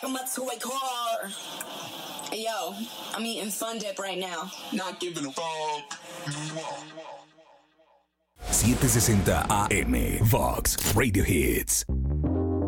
my toy car. Hey, yo, I'm eating Fun Dip right now. Not giving a fuck. 760 AM Vox Radio Hits.